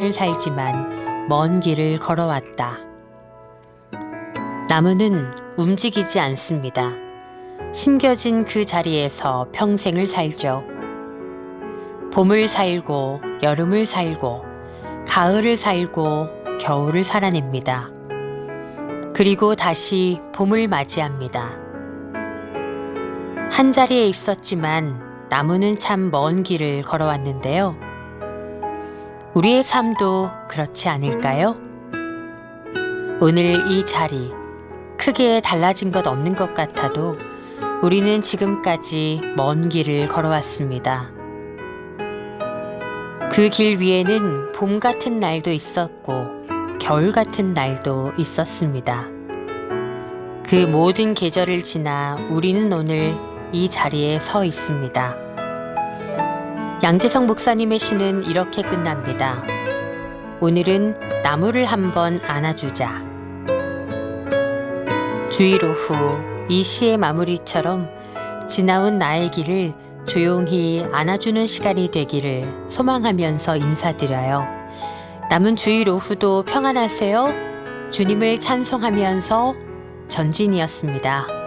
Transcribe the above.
평생을 살지만 먼 길을 걸어왔다. 나무는 움직이지 않습니다. 심겨진 그 자리에서 평생을 살죠. 봄을 살고 여름을 살고 가을을 살고 겨울을 살아냅니다. 그리고 다시 봄을 맞이합니다. 한 자리에 있었지만 나무는 참 먼 길을 걸어왔는데요. 우리의 삶도 그렇지 않을까요? 오늘 이 자리, 크게 달라진 것 없는 것 같아도 우리는 지금까지 먼 길을 걸어왔습니다. 그 길 위에는 봄 같은 날도 있었고 겨울 같은 날도 있었습니다. 그 모든 계절을 지나 우리는 오늘 이 자리에 서 있습니다. 양재성 목사님의 시는 이렇게 끝납니다. 오늘은 나무를 한번 안아주자. 주일 오후 이 시의 마무리처럼 지나온 나의 길을 조용히 안아주는 시간이 되기를 소망하면서 인사드려요. 남은 주일 오후도 평안하세요. 주님을 찬송하면서 전진이었습니다.